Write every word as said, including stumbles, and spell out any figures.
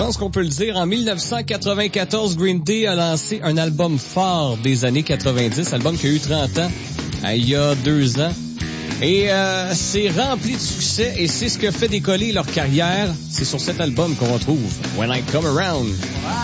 pense qu'on peut le dire. En dix-neuf cent quatre-vingt-quatorze, Green Day a lancé un album fort des années quatre-vingt-dix, album qui a eu trente ans, euh, il y a deux ans. Et euh, c'est rempli de succès et c'est ce que fait décoller leur carrière. C'est sur cet album qu'on retrouve When I Come Around.